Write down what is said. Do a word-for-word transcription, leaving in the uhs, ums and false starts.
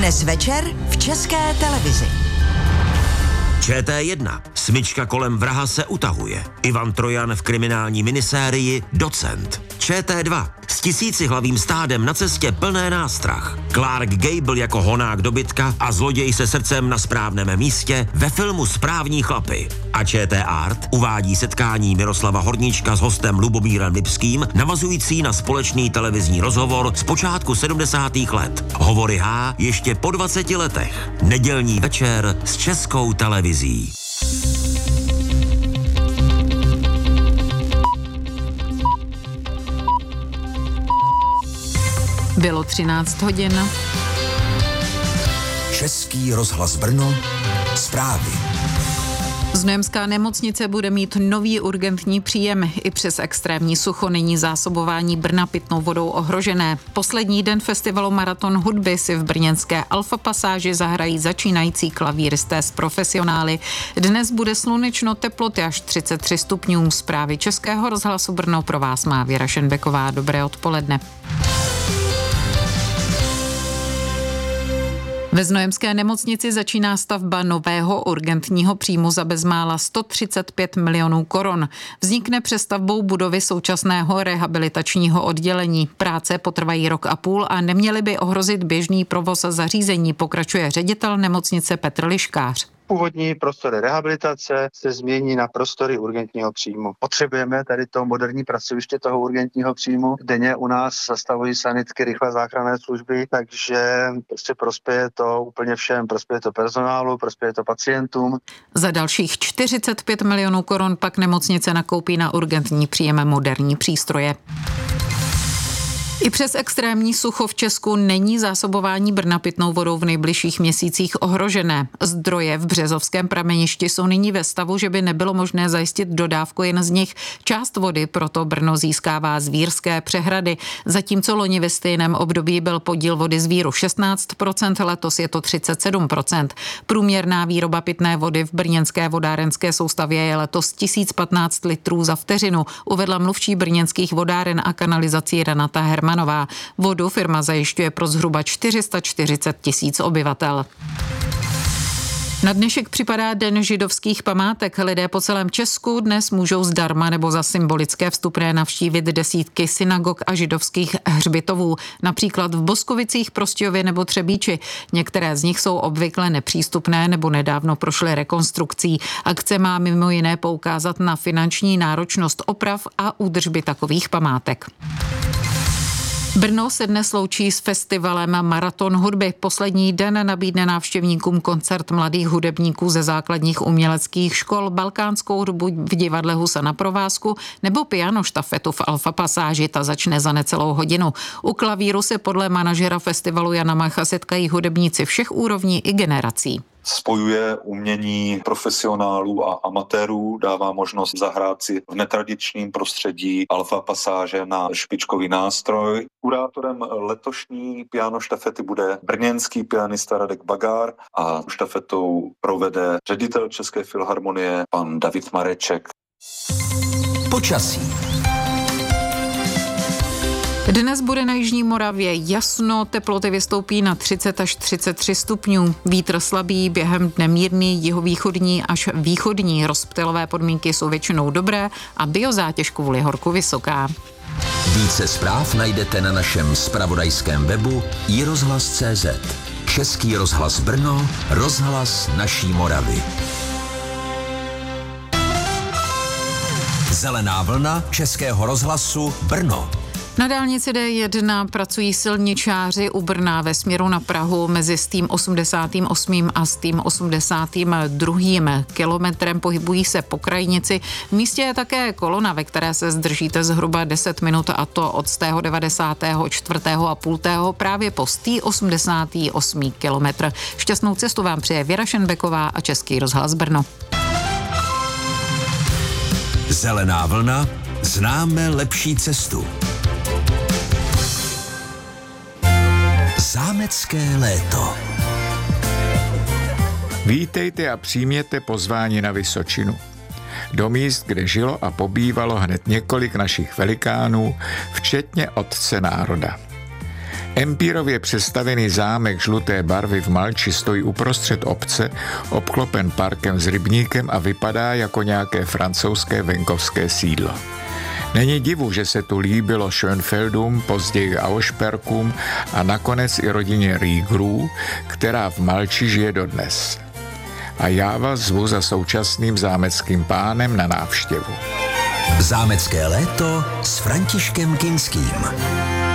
Dnes večer v České televizi. Č T jedna. Smyčka kolem vraha se utahuje. Ivan Trojan v kriminální minisérii Docent. Č T dva. S tisícihlavým stádem na cestě plné nástrah. Clark Gable jako honák dobytka a zloděj se srdcem na správném místě ve filmu Správní chlapy. A Č T Art uvádí setkání Miroslava Horníčka s hostem Lubomírem Lipským, navazující na společný televizní rozhovor z počátku sedmdesátých let. Hovory H ještě po dvaceti letech. Nedělní večer s Českou televizí. Bylo třináct hodin. Český rozhlas Brno. Zprávy. Znojemská nemocnice bude mít nový urgentní příjem. I přes extrémní sucho není zásobování Brna pitnou vodou ohrožené. Poslední den festivalu Maraton hudby si v brněnské Alfa pasáži zahrají začínající klavíristé s profesionály. Dnes bude slunečno, teploty až třicet tři stupňů. Zprávy Českého rozhlasu Brno pro vás má Věra Šenbeková. Dobré odpoledne. Ve znojemské nemocnici začíná stavba nového urgentního příjmu za bezmála sto třicet pět milionů korun. Vznikne přestavbou budovy současného rehabilitačního oddělení. Práce potrvají rok a půl a neměly by ohrozit běžný provoz zařízení, pokračuje ředitel nemocnice Petr Liškář. Původní prostory rehabilitace se změní na prostory urgentního příjmu. Potřebujeme tady to moderní pracoviště toho urgentního příjmu. Denně u nás zastavují sanitky, rychlé záchranné služby, takže prostě prospěje to úplně všem. Prospěje to personálu, prospěje to pacientům. Za dalších čtyřicet pět milionů korun pak nemocnice nakoupí na urgentní příjem moderní přístroje. I přes extrémní sucho v Česku není zásobování Brna pitnou vodou v nejbližších měsících ohrožené. Zdroje v Březovském prameništi jsou nyní ve stavu, že by nebylo možné zajistit dodávku jen z nich. Část vody proto Brno získává z Vírské přehrady. Zatímco loni ve stejném období byl podíl vody z Víru šestnáct procent, letos je to třicet sedm procent. Průměrná výroba pitné vody v brněnské vodárenské soustavě je letos tisíc patnáct litrů za vteřinu, uvedla mluvčí brněnských vodáren a kanalizací Renata Hermanová. Vodu firma zajišťuje pro zhruba čtyři sta čtyřicet tisíc obyvatel. Na dnešek připadá Den židovských památek. Lidé po celém Česku dnes můžou zdarma nebo za symbolické vstupné navštívit desítky synagog a židovských hřbitovů, například v Boskovicích, Prostějově nebo Třebíči. Některé z nich jsou obvykle nepřístupné nebo nedávno prošly rekonstrukcí. Akce má mimo jiné poukázat na finanční náročnost oprav a údržby takových památek. Brno se dnes loučí s festivalem Maraton hudby. Poslední den nabídne návštěvníkům koncert mladých hudebníků ze základních uměleckých škol, balkánskou hudbu v divadle Husa na provázku nebo piano štafetu v Alfa pasáži. Ta začne za necelou hodinu. U klavíru se podle manažera festivalu Jana Macha setkají hudebníci všech úrovní i generací. Spojuje umění profesionálů a amatérů, dává možnost zahrát si v netradičním prostředí Alfa pasáže na špičkový nástroj. Kurátorem letošní piano štafety bude brněnský pianista Radek Bagár a štafetou provede ředitel České filharmonie pan David Mareček. Počasí. Dnes bude na jižní Moravě jasno, teploty vystoupí na třicet až třicet tři stupňů. Vítr slabý, během dne mírný, jihovýchodní až východní. Rozptylové podmínky jsou většinou dobré a biozátěž kvůli horku vysoká. Více zpráv najdete na našem zpravodajském webu i rozhlas tečka cé zet. Český rozhlas Brno, rozhlas naší Moravy. Zelená vlna Českého rozhlasu Brno. Na dálnici D jedna pracují silničáři u Brna ve směru na Prahu mezi s tím osmdesátým osmým a s tím osmdesátým druhým kilometrem. Pohybují se po krajnici. V místě je také kolona, ve které se zdržíte zhruba deset minut, a to od stého devadesátého čtvrtého a půltého právě po stý osmdesátý osmý kilometr. Šťastnou cestu vám přeje Věra Šenbeková a Český rozhlas Brno. Zelená vlna, známe lepší cestu. Zámecké léto. Vítejte a přijměte pozvání na Vysočinu. Do míst, kde žilo a pobývalo hned několik našich velikánů, včetně otce národa. Empírově přestavěný zámek žluté barvy v Malči stojí uprostřed obce, obklopen parkem s rybníkem a vypadá jako nějaké francouzské venkovské sídlo. Není divu, že se tu líbilo Schönfeldům, později Auersperkům a nakonec i rodině Riegerů, která v Malči žije dodnes. A já vás zvu za současným zámeckým pánem na návštěvu. Zámecké léto s Františkem Kinským.